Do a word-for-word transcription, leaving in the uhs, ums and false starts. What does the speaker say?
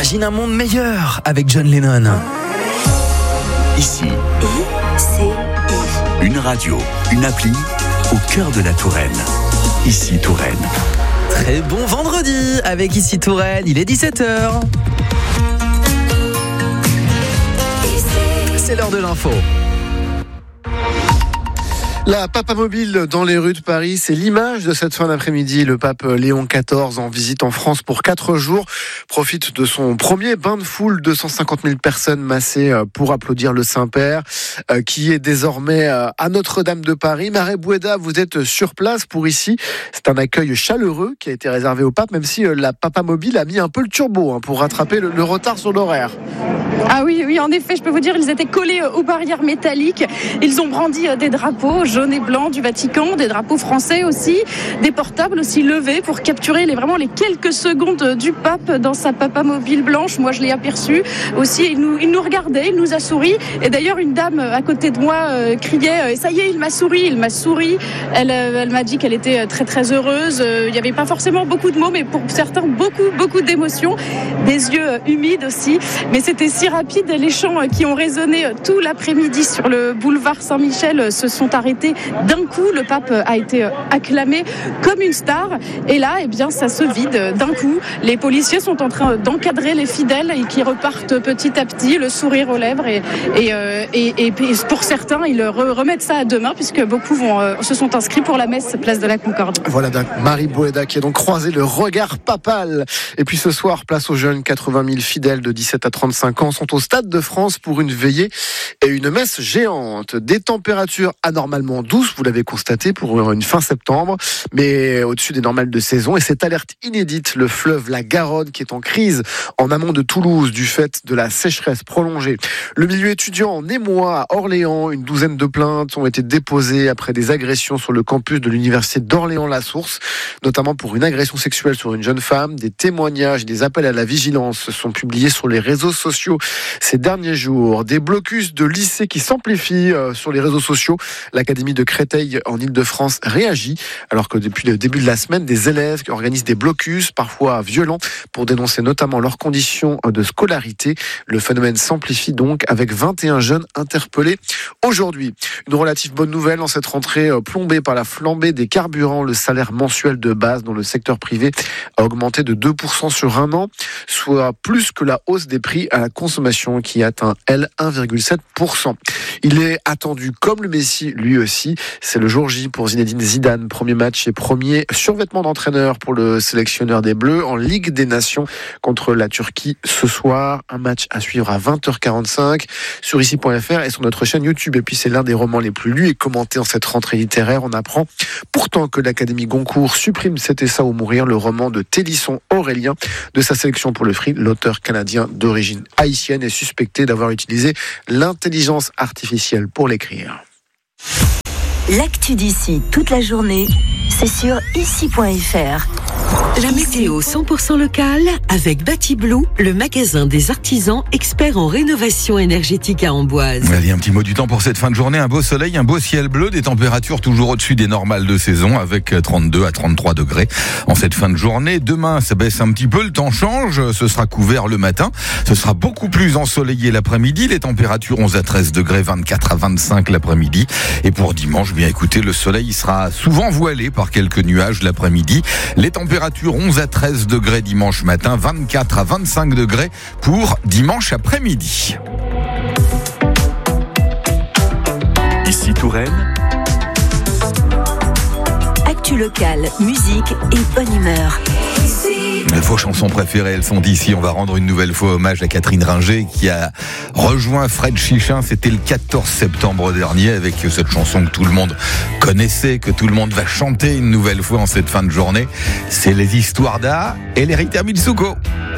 Imagine un monde meilleur avec John Lennon. Ici, I C I. une radio, une appli au cœur de la Touraine. Ici Touraine. Très bon vendredi avec Ici Touraine, il est dix-sept heures. C'est l'heure de l'info. La papamobile dans les rues de Paris, c'est l'image de cette fin d'après-midi. Le pape Léon quatorze, en visite en France pour quatre jours, profite de son premier bain de foule. deux cent cinquante mille personnes massées pour applaudir le Saint-Père, qui est désormais à Notre-Dame de Paris. Marie Boueda, vous êtes sur place pour Ici. C'est un accueil chaleureux qui a été réservé au pape, même si la papamobile a mis un peu le turbo pour rattraper le, le retard sur l'horaire. Ah oui, oui, en effet, je peux vous dire, ils étaient collés aux barrières métalliques. Ils ont brandi des drapeaux jaunes et blancs du Vatican, des drapeaux français aussi, des portables aussi levés pour capturer les, vraiment les quelques secondes du pape dans sa papamobile blanche. Moi, je l'ai aperçu aussi. Il nous, il nous regardait, il nous a souri. Et d'ailleurs, une dame à côté de moi euh, criait « Ça y est, il m'a souri, il m'a souri ». Elle, elle m'a dit qu'elle était très, très heureuse. Il n'y avait pas forcément beaucoup de mots, mais pour certains, beaucoup, beaucoup d'émotions. Des yeux humides aussi. Mais c'était si rapide, les chants qui ont résonné tout l'après-midi sur le boulevard Saint-Michel se sont arrêtés d'un coup. Le pape a été acclamé comme une star et là, eh bien, ça se vide d'un coup. Les policiers sont en train d'encadrer les fidèles et qui repartent petit à petit, le sourire aux lèvres et, et, euh, et, et pour certains, ils remettent ça à demain puisque beaucoup vont, euh, se sont inscrits pour la messe place de la Concorde. Voilà, Marie Boueda qui a donc croisé le regard papal. Et puis ce soir, place aux jeunes, quatre-vingt mille fidèles de dix-sept à trente-cinq ans sont au Stade de France pour une veillée et une messe géante. Des températures anormalement douces, vous l'avez constaté, pour une fin septembre, mais au-dessus des normales de saison. Et cette alerte inédite, le fleuve la Garonne qui est en crise en amont de Toulouse du fait de la sécheresse prolongée. Le milieu étudiant en émoi à Orléans, une douzaine de plaintes ont été déposées après des agressions sur le campus de l'université d'Orléans-la-Source, notamment pour une agression sexuelle sur une jeune femme. Des témoignages et des appels à la vigilance sont publiés sur les réseaux sociaux ces derniers jours. Des blocus de lycées qui s'amplifient sur les réseaux sociaux. L'Académie de Créteil en Ile-de-France réagit, alors que depuis le début de la semaine, des élèves organisent des blocus, parfois violents, pour dénoncer notamment leurs conditions de scolarité. Le phénomène s'amplifie donc avec vingt et un jeunes interpellés aujourd'hui. Une relative bonne nouvelle en cette rentrée plombée par la flambée des carburants. Le salaire mensuel de base dans le secteur privé a augmenté de deux pour cent sur un an, soit plus que la hausse des prix à la consommation qui atteint, elle, un virgule sept pour cent. Il est attendu comme le Messi, lui aussi. C'est le jour J pour Zinedine Zidane. Premier match et premier survêtement d'entraîneur pour le sélectionneur des Bleus en Ligue des Nations contre la Turquie ce soir. Un match à suivre à vingt heures quarante-cinq sur ici point f r et sur notre chaîne YouTube. Et puis c'est l'un des romans les plus lus et commentés en cette rentrée littéraire. On apprend pourtant que l'Académie Goncourt supprime C'était ça ou mourir, le roman de Télisson Aurélien de sa sélection pour le Free. L'auteur canadien d'origine haïtienne est suspecté d'avoir utilisé l'intelligence artificielle pour l'écrire. L'actu d'ici toute la journée, c'est sur ici point f r. La météo cent pour cent locale avec Batiblue, le magasin des artisans experts en rénovation énergétique à Amboise. Allez, un petit mot du temps pour cette fin de journée. Un beau soleil, un beau ciel bleu, des températures toujours au-dessus des normales de saison avec trente-deux à trente-trois degrés en cette fin de journée. Demain, ça baisse un petit peu, le temps change, ce sera couvert le matin. Ce sera beaucoup plus ensoleillé l'après-midi. Les températures onze à treize degrés, vingt-quatre à vingt-cinq l'après-midi. Et pour dimanche, bien écoutez, le soleil sera souvent voilé par quelques nuages l'après-midi. Les températures onze à treize degrés dimanche matin, vingt-quatre à vingt-cinq degrés pour dimanche après-midi. Ici Touraine. Actu locale, musique et bonne humeur. Vos chansons préférées, elles sont d'ici. On va rendre une nouvelle fois hommage à Catherine Ringer qui a rejoint Fred Chichin. C'était le quatorze septembre dernier avec cette chanson que tout le monde connaissait, que tout le monde va chanter une nouvelle fois en cette fin de journée. C'est les histoires d'A et les Rita Mitsuko.